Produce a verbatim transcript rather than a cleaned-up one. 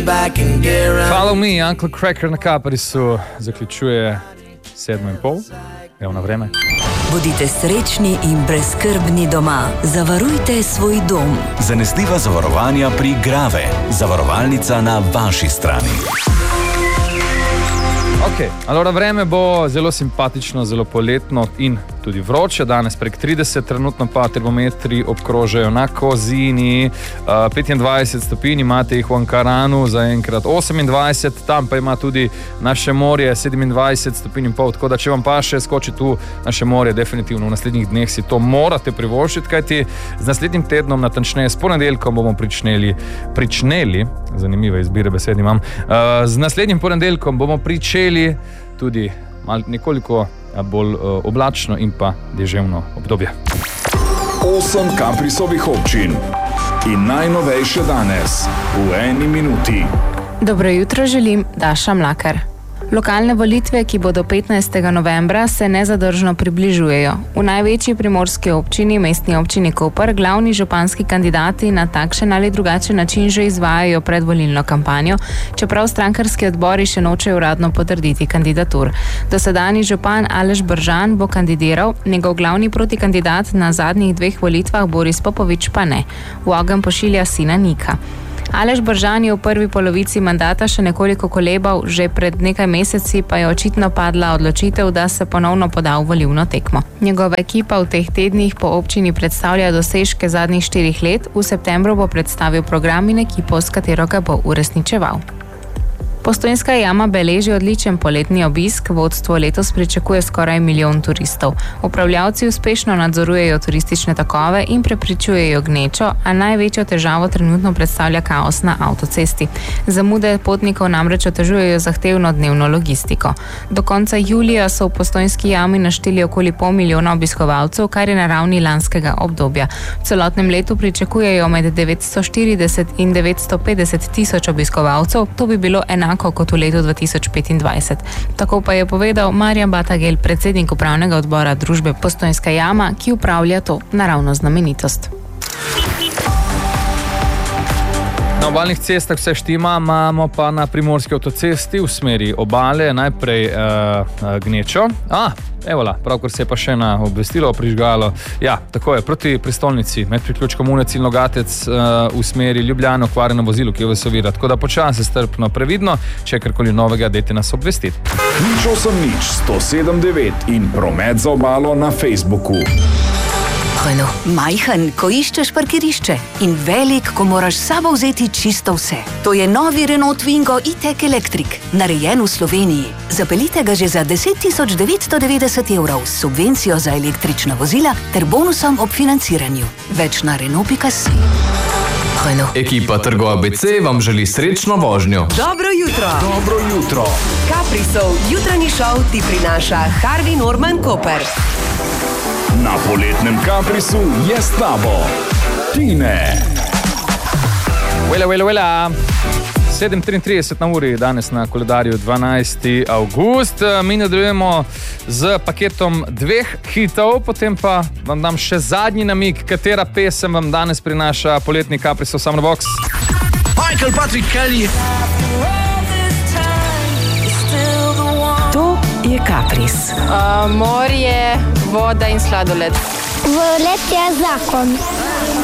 back in gear. Follow me, Uncle Cracker na Caprisu zaključuje sedmo in pol. Evo na vreme. Bodite srečni in brezskrbni doma. Zavarujte svoj dom. Zanesljiva zavarovanja pri Grave. Zavarovalnica na vaši strani. Ok, allora vreme bo zelo simpatično, zelo poletno in tudi vroče. Danes prek trideset, trenutno pa termometri obkrožajo na Kozini. Uh, petindvajset stopinj imate jih v Ankaranu, zaenkrat osemindvajset, tam pa ima tudi naše morje sedemindvajset stopinj in pol, tako da če vam pa še skoči tu naše morje, definitivno v naslednjih dneh si to morate privoščiti, kajti z naslednjim tednom, natančneje s ponedeljkom, bomo pričneli, pričneli, zanimive izbire besed imam, uh, z naslednjim ponedeljkom bomo pričeli tudi mal, nekoliko bolj uh, oblačno in pa deževno obdobje. Osem Caprisovih občin in najnovejše danes v eni minuti. Dobro jutro želim, Daša Mlakar. Lokalne volitve, ki bodo petnajstega novembra, se nezadržno približujejo. V največji primorski občini, mestni občini Koper, glavni županski kandidati na takšen ali drugačen način že izvajajo predvolilno kampanjo, čeprav strankarski odbori še nočejo uradno potrditi kandidatur. Dosedanji župan Aleš Bržan bo kandidiral, njegov glavni protikandidat na zadnjih dveh volitvah Boris Popovič pa ne. V ogenj pošilja sina Nika. Aleš Bržan je v prvi polovici mandata še nekoliko kolebal, že pred nekaj meseci pa je očitno padla odločitev, da se ponovno poda v volilno tekmo. Njegova ekipa v teh tednih po občini predstavlja dosežke zadnjih štirih let, v septembru bo predstavil program in ekipo, s katero ga bo uresničeval. Postojnska jama beleži odličen poletni obisk, vodstvo letos pričakuje skoraj milijon turistov. Upravljavci uspešno nadzorujejo turistične tokove in prepričujejo gnečo, a največjo težavo trenutno predstavlja kaos na avtocesti. Zamude potnikov namreč otežujejo zahtevno dnevno logistiko. Do konca julija so v Postojnski jami našteli okoli pol milijona obiskovalcev, kar je na ravni lanskega obdobja. V celotnem letu pričakujejo med devetsto štirideset in devetsto petdeset tisoč obiskovalcev, to bi bilo enako kot v letu dva tisoč petindvajset. Tako pa je povedal Marjan Batagel, predsednik upravnega odbora družbe Postojnska jama, ki upravlja to naravno znamenitost. Na obalnih cestah vse štima, imamo pa na primorski avtocesti v smeri obale najprej uh, gnečo. A, evola, pravkar se je pa še na obvestilo prižgalo. Ja, tako je, proti prestolnici, med priključkom Une Cilj Logatec uh, v smeri Ljubljano, okvarjeno vozilo, ki jo vesovira. Tako da počasi, strpno, previdno, če karkoli novega, dajte nas obvestiti. Nič osem nič, sto sedem devet in promet za obalo na Facebooku. Hojno, majhen, ko iščeš parkirišče in velik, ko moraš sabo vzeti čisto vse. To je novi Renault Twingo e-tech Electric, narejen v Sloveniji. Zapeljite ga že za deset tisoč devetsto devetdeset evrov s subvencijo za električna vozila ter bonusom ob financiranju. Več na renault pika si. Hojno. Ekipa Trgo A B C vam želi srečno vožnjo. Dobro jutro. Dobro jutro. Caprisov jutranji šov ti prinaša Harvey Norman Koper. Na poletnem Caprisu je s tabo Tine. Vela, vela, vela. sedem triintrideset na uri, danes na koledarju dvanajsti avgust. Mi nadaljujemo z paketom dveh hitov, potem pa vam dam še zadnji namig, katera pesem vam danes prinaša poletni Caprisov Summer Box. Michael Patrick Kelly. To je Capris. Uh, morje, voda in sladoled. Volet je zakon.